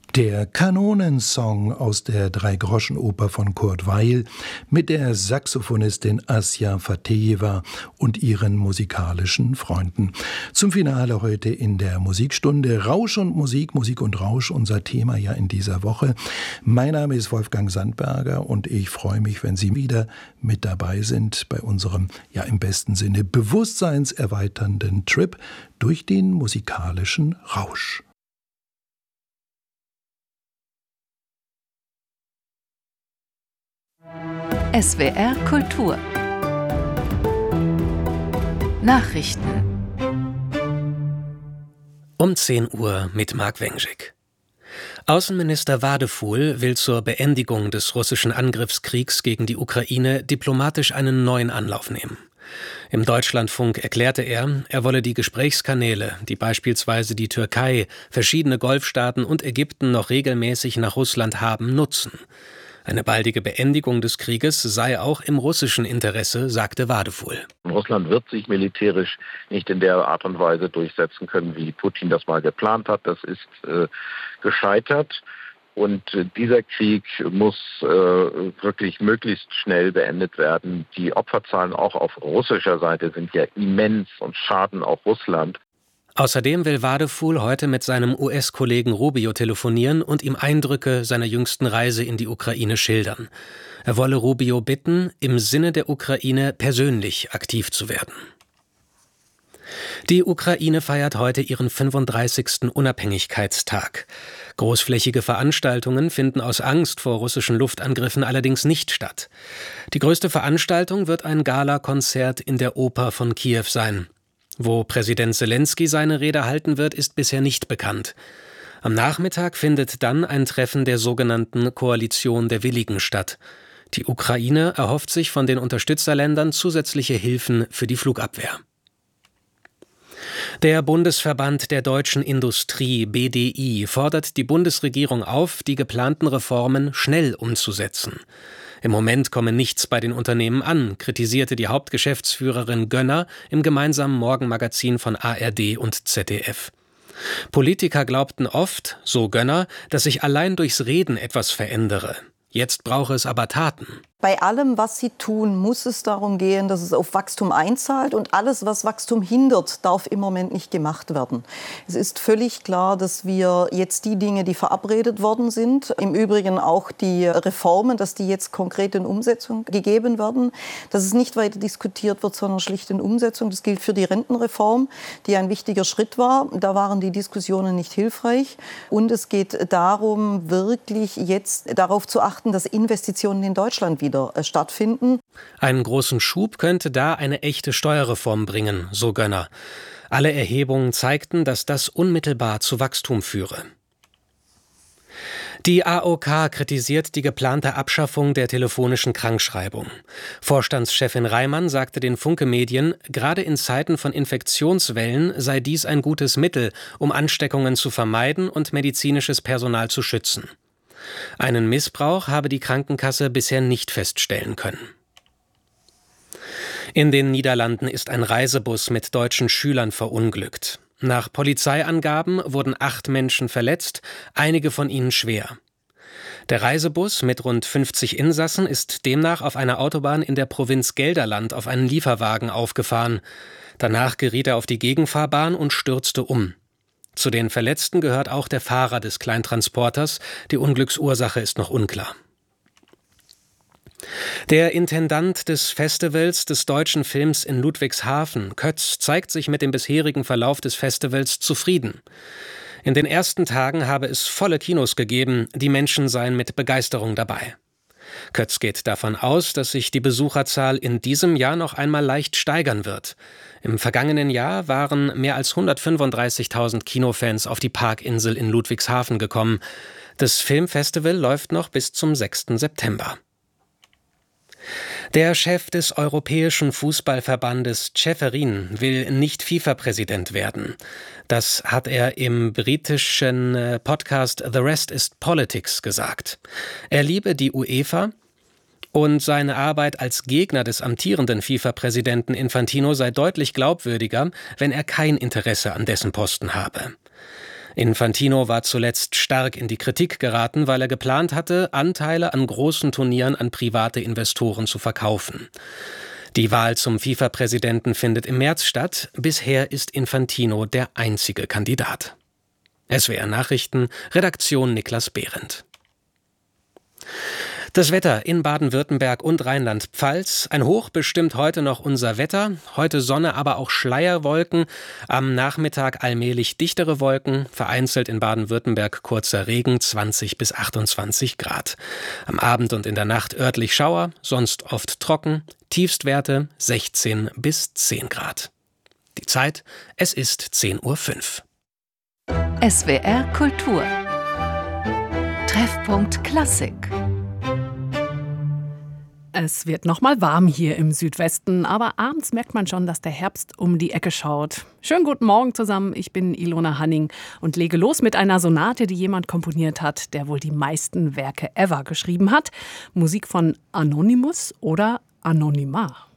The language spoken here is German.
Der Kanonensong aus der Dreigroschenoper von Kurt Weill mit der Saxophonistin Asja Fatejeva und ihren musikalischen Freunden. Zum Finale heute in der Musikstunde Rausch und Musik, Musik und Rausch, unser Thema ja in dieser Woche. Mein Name ist Wolfgang Sandberger und ich freue mich, wenn Sie wieder mit dabei sind bei unserem, ja im besten Sinne, bewusstseinserweiternden Trip durch den musikalischen Rausch. SWR Kultur Nachrichten um 10 Uhr mit Marc Wengick. Außenminister Wadefuhl will zur Beendigung des russischen Angriffskriegs gegen die Ukraine diplomatisch einen neuen Anlauf nehmen. Im Deutschlandfunk erklärte er, er wolle die Gesprächskanäle, die beispielsweise die Türkei, verschiedene Golfstaaten und Ägypten noch regelmäßig nach Russland haben, nutzen. Eine baldige Beendigung des Krieges sei auch im russischen Interesse, sagte Wadefuhl. Russland wird sich militärisch nicht in der Art und Weise durchsetzen können, wie Putin das mal geplant hat. Das ist gescheitert. Und dieser Krieg muss wirklich möglichst schnell beendet werden. Die Opferzahlen auch auf russischer Seite sind ja immens und schaden auch Russland. Außerdem will Wadefuhl heute mit seinem US-Kollegen Rubio telefonieren und ihm Eindrücke seiner jüngsten Reise in die Ukraine schildern. Er wolle Rubio bitten, im Sinne der Ukraine persönlich aktiv zu werden. Die Ukraine feiert heute ihren 35. Unabhängigkeitstag. Großflächige Veranstaltungen finden aus Angst vor russischen Luftangriffen allerdings nicht statt. Die größte Veranstaltung wird ein Galakonzert in der Oper von Kiew sein. Wo Präsident Selenskyj seine Rede halten wird, ist bisher nicht bekannt. Am Nachmittag findet dann ein Treffen der sogenannten Koalition der Willigen statt. Die Ukraine erhofft sich von den Unterstützerländern zusätzliche Hilfen für die Flugabwehr. Der Bundesverband der deutschen Industrie, BDI, fordert die Bundesregierung auf, die geplanten Reformen schnell umzusetzen. Im Moment komme nichts bei den Unternehmen an, kritisierte die Hauptgeschäftsführerin Gönner im gemeinsamen Morgenmagazin von ARD und ZDF. Politiker glaubten oft, so Gönner, dass sich allein durchs Reden etwas verändere. Jetzt brauche es aber Taten. Bei allem, was sie tun, muss es darum gehen, dass es auf Wachstum einzahlt. Und alles, was Wachstum hindert, darf im Moment nicht gemacht werden. Es ist völlig klar, dass wir jetzt die Dinge, die verabredet worden sind, im Übrigen auch die Reformen, dass die jetzt konkret in Umsetzung gegeben werden, dass es nicht weiter diskutiert wird, sondern schlicht in Umsetzung. Das gilt für die Rentenreform, die ein wichtiger Schritt war. Da waren die Diskussionen nicht hilfreich. Und es geht darum, wirklich jetzt darauf zu achten, dass Investitionen in Deutschland wieder stattfinden. Einen großen Schub könnte da eine echte Steuerreform bringen, so Gönner. Alle Erhebungen zeigten, dass das unmittelbar zu Wachstum führe. Die AOK kritisiert die geplante Abschaffung der telefonischen Krankschreibung. Vorstandschefin Reimann sagte den Funke-Medien, gerade in Zeiten von Infektionswellen sei dies ein gutes Mittel, um Ansteckungen zu vermeiden und medizinisches Personal zu schützen. Einen Missbrauch habe die Krankenkasse bisher nicht feststellen können. In den Niederlanden ist ein Reisebus mit deutschen Schülern verunglückt. Nach Polizeiangaben wurden 8 Menschen verletzt, einige von ihnen schwer. Der Reisebus mit rund 50 Insassen ist demnach auf einer Autobahn in der Provinz Gelderland auf einen Lieferwagen aufgefahren. Danach geriet er auf die Gegenfahrbahn und stürzte um. Zu den Verletzten gehört auch der Fahrer des Kleintransporters. Die Unglücksursache ist noch unklar. Der Intendant des Festivals des deutschen Films in Ludwigshafen, Kötz, zeigt sich mit dem bisherigen Verlauf des Festivals zufrieden. In den ersten Tagen habe es volle Kinos gegeben, die Menschen seien mit Begeisterung dabei. Kötz geht davon aus, dass sich die Besucherzahl in diesem Jahr noch einmal leicht steigern wird. Im vergangenen Jahr waren mehr als 135.000 Kinofans auf die Parkinsel in Ludwigshafen gekommen. Das Filmfestival läuft noch bis zum 6. September. Der Chef des Europäischen Fußballverbandes Ceferin will nicht FIFA-Präsident werden. Das hat er im britischen Podcast The Rest is Politics gesagt. Er liebe die UEFA und seine Arbeit als Gegner des amtierenden FIFA-Präsidenten Infantino sei deutlich glaubwürdiger, wenn er kein Interesse an dessen Posten habe. Infantino war zuletzt stark in die Kritik geraten, weil er geplant hatte, Anteile an großen Turnieren an private Investoren zu verkaufen. Die Wahl zum FIFA-Präsidenten findet im März statt. Bisher ist Infantino der einzige Kandidat. SWR Nachrichten, Redaktion Niklas Behrendt. Das Wetter in Baden-Württemberg und Rheinland-Pfalz. Ein Hoch bestimmt heute noch unser Wetter. Heute Sonne, aber auch Schleierwolken. Am Nachmittag allmählich dichtere Wolken. Vereinzelt in Baden-Württemberg kurzer Regen, 20 bis 28 Grad. Am Abend und in der Nacht örtlich Schauer, sonst oft trocken. Tiefstwerte 16 bis 10 Grad. Die Zeit, es ist 10:05 Uhr. SWR Kultur. Treffpunkt Klassik. Es wird noch mal warm hier im Südwesten, aber abends merkt man schon, dass der Herbst um die Ecke schaut. Schönen guten Morgen zusammen, ich bin Ilona Hanning und lege los mit einer Sonate, die jemand komponiert hat, der wohl die meisten Werke ever geschrieben hat. Musik von Anonymous oder Anonyma.